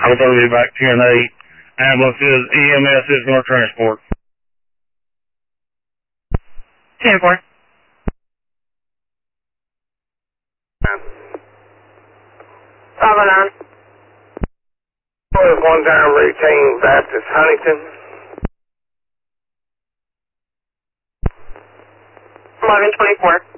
will be back 10-8. Ambulance is, EMS is going to transport. 10-4. 509. One-time routine Baptist Huntington. 1124.